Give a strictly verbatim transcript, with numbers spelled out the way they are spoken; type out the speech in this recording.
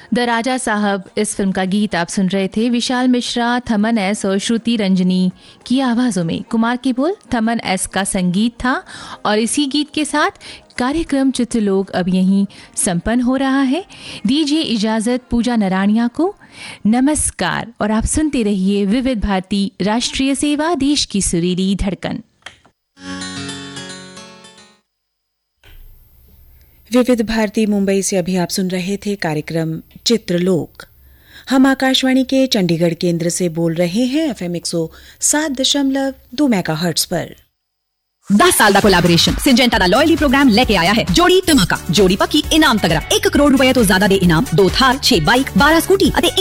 The राजा साहब इस film का गीत आप सुन रहे थे। विशाल मिश्रा, थमन एस और श्रुति रंजनी की आवाज़ों में। कुमार के बोल, थमन एस का संगीत था और इसी गीत के साथ कार्यक्रम चित्रलोक अब यहीं संपन्न हो रहा है। दीजिए इजाज़त पूजा नराणिया को। नमस्कार और आप सुनते रहिए विविध भारती राष्ट्रीय सेवा, देश की सुरीली धड़कन। विविध भारती मुंबई से अभी आप सुन रहे थे कार्यक्रम चित्रलोक। हम आकाशवाणी के चंडीगढ़ केंद्र से बोल रहे हैं एफएम एक सौ सात दशमलव दो मेगाहर्ट्ज पर। दस साल का कोलैबोरेशन सिंजेंटा दा लॉयल्टी प्रोग्राम लेके आया है जोड़ी धमाका, जोड़ी पक्की इनाम तगड़ा। एक करोड़ रुपए तो ज्यादा दे इनाम, दो थार, छह बाइक, बारह स्कूटी ਅਤੇ